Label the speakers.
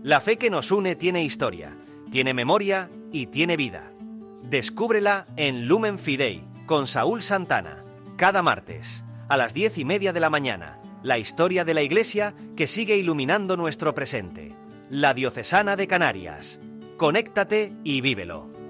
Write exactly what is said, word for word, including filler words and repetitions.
Speaker 1: La fe que nos une tiene historia, tiene memoria y tiene vida. Descúbrela en Lumen Fidei con Saúl Santana, cada martes a las diez y media de la mañana. La historia de la Iglesia que sigue iluminando nuestro presente. La Diocesana de Canarias. Conéctate y vívelo.